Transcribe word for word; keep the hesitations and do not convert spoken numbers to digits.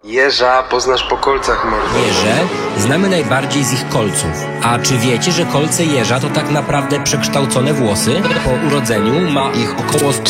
Jeża poznasz po kolcach, mordo. Jeże znamy najbardziej z ich kolców. A czy wiecie, że kolce jeża to tak naprawdę przekształcone włosy? Po urodzeniu ma ich około